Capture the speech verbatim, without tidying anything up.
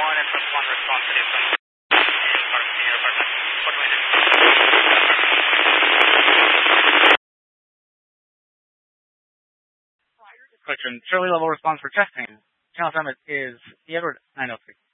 one and plus one response to this one. Question. Shirley level response for testing. Channel summit is the Edward nine oh three.